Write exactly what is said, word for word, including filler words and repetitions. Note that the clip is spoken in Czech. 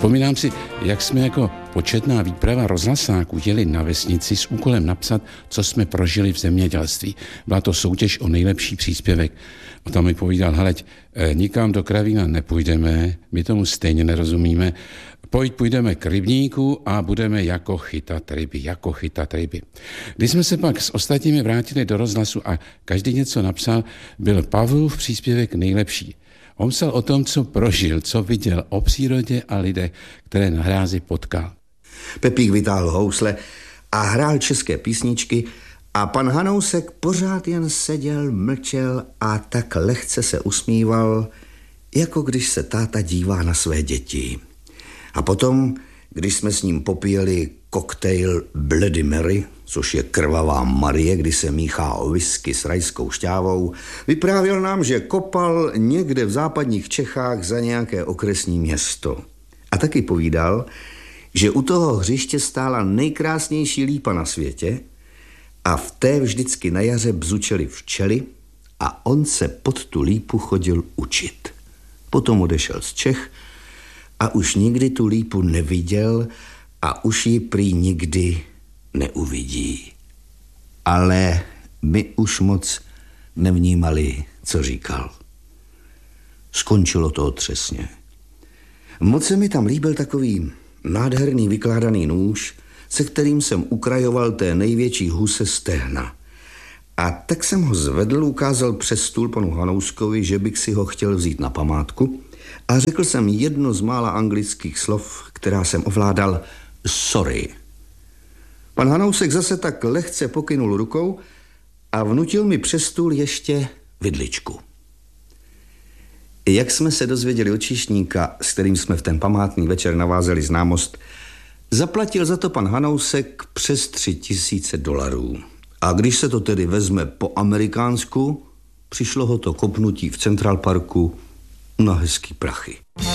Vzpomínám si, jak jsme jako početná výprava rozhlasáků jeli na vesnici s úkolem napsat, co jsme prožili v zemědělství. Byla to soutěž o nejlepší příspěvek. O tom mi povídal, heleď, nikam do Kravína nepůjdeme, my tomu stejně nerozumíme, pojď půjdeme k rybníku a budeme jako chytat ryby, jako chytat ryby. Když jsme se pak s ostatními vrátili do rozhlasu a každý něco napsal, byl Pavlův příspěvek nejlepší. On psal o tom, co prožil, co viděl, o přírodě a lidech, které na hrázi potkal. Pepík vytáhl housle a hrál české písničky a pan Hanousek pořád jen seděl, mlčel a tak lehce se usmíval, jako když se táta dívá na své děti. A potom, když jsme s ním popíjeli koktejl Bloody Mary, což je krvavá Marie, kdy se míchá o whisky s rajskou šťávou, vyprávěl nám, že kopal někde v západních Čechách za nějaké okresní město. A taky povídal, že u toho hřiště stála nejkrásnější lípa na světě a v té vždycky na jaře bzučely včely a on se pod tu lípu chodil učit. Potom odešel z Čech a už nikdy tu lípu neviděl a už ji prý nikdy neuvidí. Ale my už moc nevnímali, co říkal. Skončilo to otřesně. Moc se mi tam líbil takový nádherný vykládaný nůž, se kterým jsem ukrajoval té největší huse stehna. A tak jsem ho zvedl, ukázal přes stůl panu Hanouskovi, že bych si ho chtěl vzít na památku a řekl jsem jedno z mála anglických slov, která jsem ovládal: sorry. Pan Hanousek zase tak lehce pokynul rukou a vnutil mi přes stůl ještě vidličku. Jak jsme se dozvěděli od číšníka, s kterým jsme v ten památný večer navázali známost, zaplatil za to pan Hanousek přes tři tisíce dolarů. A když se to tedy vezme po amerikánsku, přišlo ho to kopnutí v Central Parku na hezký prachy.